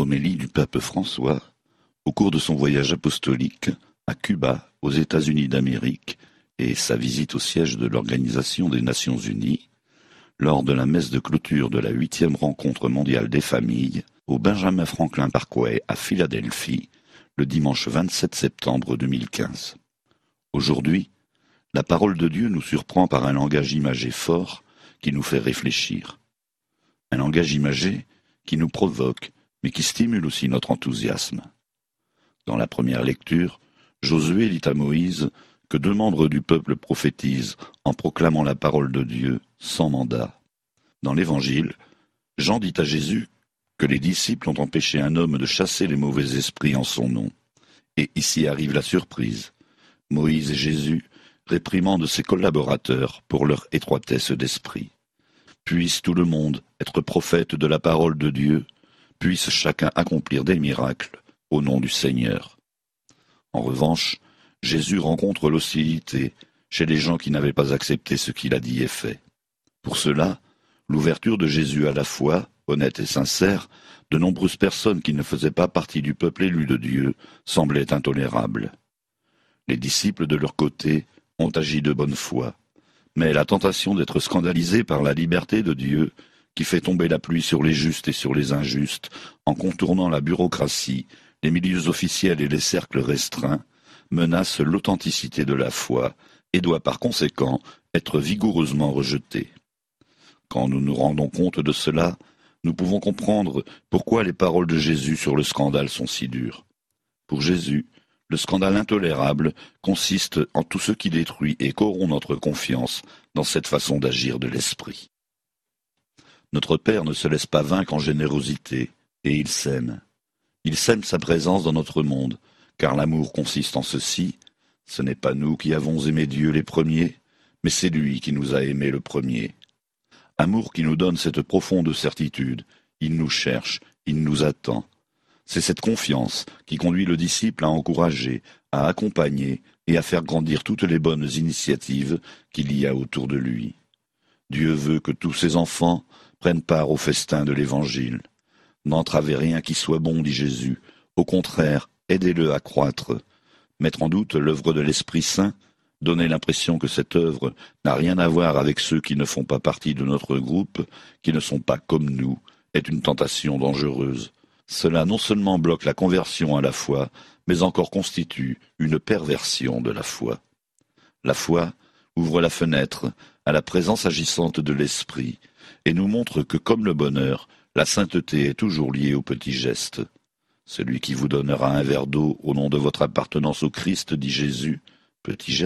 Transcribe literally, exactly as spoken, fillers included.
Homélie du pape François au cours de son voyage apostolique à Cuba, aux États-Unis d'Amérique, et sa visite au siège de l'Organisation des Nations Unies, lors de la messe de clôture de la huitième rencontre mondiale des familles, au Benjamin Franklin Parkway à Philadelphie, le dimanche vingt-sept septembre deux mille quinze. Aujourd'hui, la parole de Dieu nous surprend par un langage imagé fort qui nous fait réfléchir. Un langage imagé qui nous provoque, mais qui stimule aussi notre enthousiasme. Dans la première lecture, Josué dit à Moïse que deux membres du peuple prophétisent en proclamant la parole de Dieu sans mandat. Dans l'Évangile, Jean dit à Jésus que les disciples ont empêché un homme de chasser les mauvais esprits en son nom. Et ici arrive la surprise. Moïse et Jésus réprimandent ses collaborateurs pour leur étroitesse d'esprit. Puisse tout le monde être prophète de la parole de Dieu, puisse chacun accomplir des miracles au nom du Seigneur. En revanche, Jésus rencontre l'hostilité chez les gens qui n'avaient pas accepté ce qu'il a dit et fait. Pour cela, l'ouverture de Jésus à la foi, honnête et sincère, de nombreuses personnes qui ne faisaient pas partie du peuple élu de Dieu semblait intolérable. Les disciples, de leur côté, ont agi de bonne foi. Mais la tentation d'être scandalisés par la liberté de Dieu, qui fait tomber la pluie sur les justes et sur les injustes, en contournant la bureaucratie, les milieux officiels et les cercles restreints, menace l'authenticité de la foi et doit par conséquent être vigoureusement rejetée. Quand nous nous rendons compte de cela, nous pouvons comprendre pourquoi les paroles de Jésus sur le scandale sont si dures. Pour Jésus, le scandale intolérable consiste en tout ce qui détruit et corrompt notre confiance dans cette façon d'agir de l'esprit. Notre Père ne se laisse pas vaincre en générosité, et il sème. Il sème sa présence dans notre monde, car l'amour consiste en ceci, ce n'est pas nous qui avons aimé Dieu les premiers, mais c'est lui qui nous a aimés le premier. Amour qui nous donne cette profonde certitude, il nous cherche, il nous attend. C'est cette confiance qui conduit le disciple à encourager, à accompagner et à faire grandir toutes les bonnes initiatives qu'il y a autour de lui. Dieu veut que tous ses enfants prennent part au festin de l'Évangile. N'entravez rien qui soit bon, dit Jésus. Au contraire, aidez-le à croître. Mettre en doute l'œuvre de l'Esprit Saint, donner l'impression que cette œuvre n'a rien à voir avec ceux qui ne font pas partie de notre groupe, qui ne sont pas comme nous, est une tentation dangereuse. Cela non seulement bloque la conversion à la foi, mais encore constitue une perversion de la foi. La foi ouvre la fenêtre à la présence agissante de l'Esprit et nous montre que, comme le bonheur, la sainteté est toujours liée aux petits gestes. Celui qui vous donnera un verre d'eau au nom de votre appartenance au Christ, dit Jésus, petit geste,